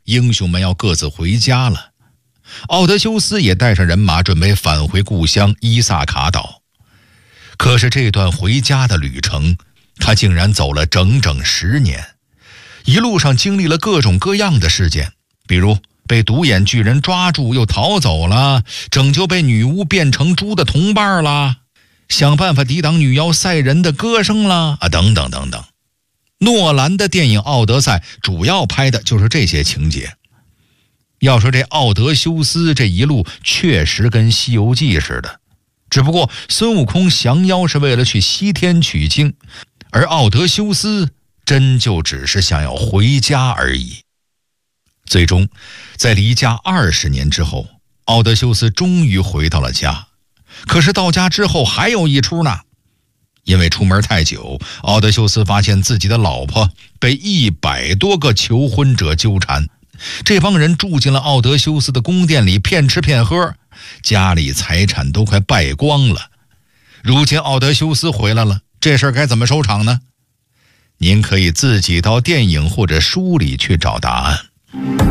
英雄们要各自回家了。奥德修斯也带上人马准备返回故乡伊萨卡岛。可是这段回家的旅程，他竟然走了整整10年，一路上经历了各种各样的事件，比如被独眼巨人抓住又逃走了，拯救被女巫变成猪的同伴啦，想办法抵挡女妖赛人的歌声啦，等等等等。诺兰的电影《奥德赛》主要拍的就是这些情节。要说这奥德修斯这一路确实跟《西游记》似的，只不过孙悟空降妖是为了去西天取经，而奥德修斯真就只是想要回家而已。最终在离家20年之后，奥德修斯终于回到了家。可是到家之后还有一出呢，因为出门太久，奥德修斯发现自己的老婆被100多个求婚者纠缠，这帮人住进了奥德修斯的宫殿里，骗吃骗喝，家里财产都快败光了。如今奥德修斯回来了，这事儿该怎么收场呢？您可以自己到电影或者书里去找答案。